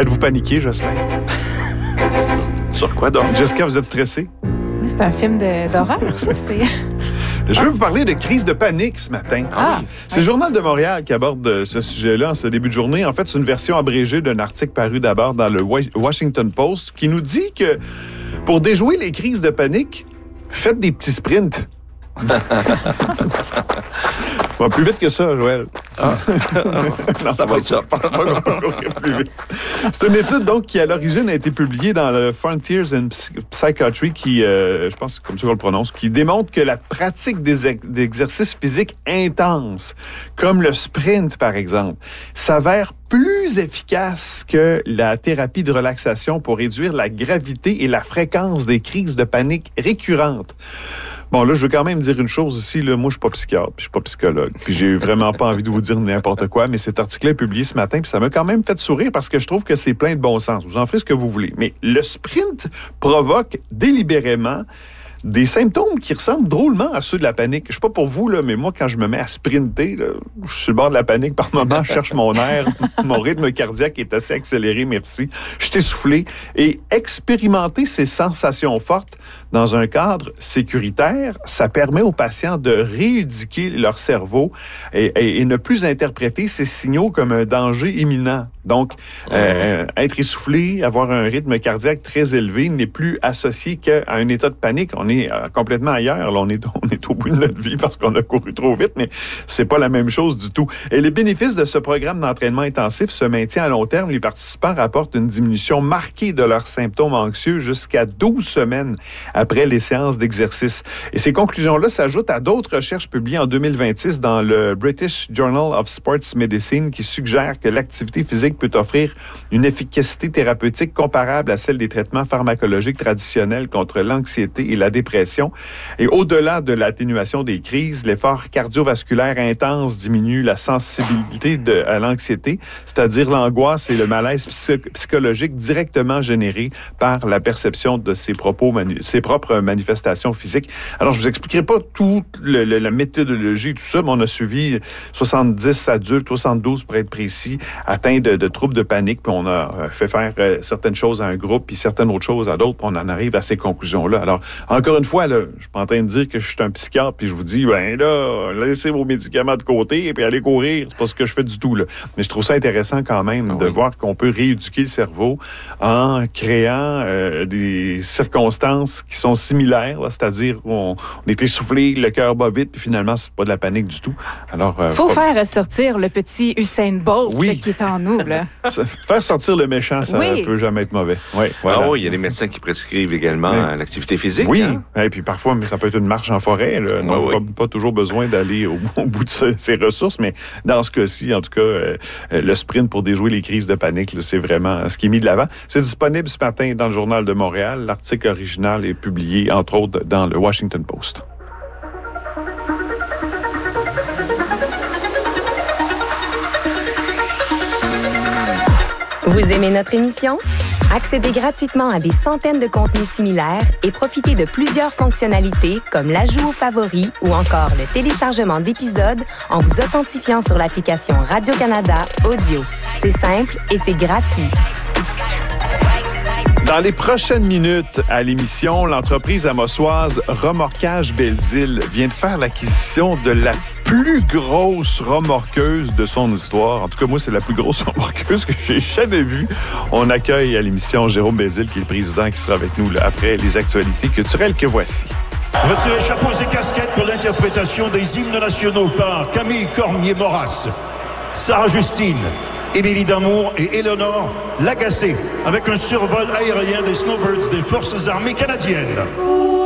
Êtes-vous paniqué, Jocelyn? Sur quoi donc? Jessica, vous êtes stressée? Oui, c'est un film d'horreur, ça, c'est... Je veux vous parler de crise de panique ce matin. C'est le Journal de Montréal qui aborde ce sujet-là en ce début de journée. En fait, c'est une version abrégée d'un article paru d'abord dans le Washington Post qui nous dit que pour déjouer les crises de panique, faites des petits sprints. Va plus vite que ça, Joël. Non, ça va je pense pas qu'on peut courir plus vite. C'est une étude donc qui, à l'origine, a été publiée dans le Frontiers in Psychiatry, qui, je pense que c'est comme ça qu'on le prononce, qui démontre que la pratique d'exercices physiques intenses, comme le sprint, par exemple, s'avère plus efficace que la thérapie de relaxation pour réduire la gravité et la fréquence des crises de panique récurrentes. Bon, là, je veux quand même dire une chose ici. Là, moi, je suis pas psychiatre, puis je suis pas psychologue, puis j'ai vraiment pas envie de vous dire n'importe quoi, mais cet article-là est publié ce matin, puis ça m'a quand même fait sourire parce que je trouve que c'est plein de bon sens. Vous en ferez ce que vous voulez. Mais le sprint provoque délibérément des symptômes qui ressemblent drôlement à ceux de la panique. Je sais pas pour vous, là, mais moi, quand je me mets à sprinter, là, je suis sur le bord de la panique par moment, je cherche mon air, mon rythme cardiaque est assez accéléré, merci. Je suis essoufflé. Et expérimenter ces sensations fortes dans un cadre sécuritaire, ça permet aux patients de rééduquer leur cerveau et ne plus interpréter ces signaux comme un danger imminent. Donc, être essoufflé, avoir un rythme cardiaque très élevé n'est plus associé qu'à un état de panique. On est complètement ailleurs. Là, on est au bout de notre vie parce qu'on a couru trop vite, mais c'est pas la même chose du tout. Et les bénéfices de ce programme d'entraînement intensif se maintient à long terme. Les participants rapportent une diminution marquée de leurs symptômes anxieux jusqu'à 12 semaines après les séances d'exercice. Et ces conclusions-là s'ajoutent à d'autres recherches publiées en 2026 dans le British Journal of Sports Medicine qui suggèrent que l'activité physique peut offrir une efficacité thérapeutique comparable à celle des traitements pharmacologiques traditionnels contre l'anxiété et la dépression. Et au-delà de l'atténuation des crises, l'effort cardiovasculaire intense diminue la sensibilité à l'anxiété, c'est-à-dire l'angoisse et le malaise psychologique directement générés par la perception de ses propres manifestations physiques. Alors, je ne vous expliquerai pas toute la méthodologie, tout ça, mais on a suivi 70 adultes, 72 pour être précis, atteints de troubles de panique, puis on a fait faire certaines choses à un groupe, puis certaines autres choses à d'autres, puis on en arrive à ces conclusions-là. Alors, encore une fois, là, je suis pas en train de dire que je suis un psychiatre, puis je vous dis, ben là, laissez vos médicaments de côté, et puis allez courir. C'est pas ce que je fais du tout, là. Mais je trouve ça intéressant quand même de voir qu'on peut rééduquer le cerveau en créant des circonstances qui sont similaires, là, c'est-à-dire on est essoufflé, le cœur bat vite, puis finalement, c'est pas de la panique du tout. Alors, faut faire sortir le petit Usain Bolt qui est en nous, là. Faire sortir le méchant, ça peut jamais être mauvais. Oui, voilà. Il y a des médecins qui prescrivent également l'activité physique. Oui, et puis parfois, mais ça peut être une marche en forêt. Là. Pas toujours besoin d'aller au bout de ses ressources, mais dans ce cas-ci, en tout cas, le sprint pour déjouer les crises de panique, là, c'est vraiment ce qui est mis de l'avant. C'est disponible ce matin dans le Journal de Montréal. L'article original est publié, entre autres, dans le Washington Post. Vous aimez notre émission? Accédez gratuitement à des centaines de contenus similaires et profitez de plusieurs fonctionnalités comme l'ajout aux favoris ou encore le téléchargement d'épisodes en vous authentifiant sur l'application Radio-Canada Audio. C'est simple et c'est gratuit. Dans les prochaines minutes à l'émission, l'entreprise amossoise Remorquage Belzile vient de faire l'acquisition de la plus grosse remorqueuse de son histoire. En tout cas, moi, c'est la plus grosse remorqueuse que j'ai jamais vue. On accueille à l'émission Jérôme Belzile, qui est le président, qui sera avec nous là, après les actualités culturelles que voici. Retirez chapeaux et casquettes pour l'interprétation des hymnes nationaux par Camille Cormier-Moras, Sarah Justine, Émilie Damour et Éléonore Lagacé, avec un survol aérien des Snowbirds des Forces armées canadiennes.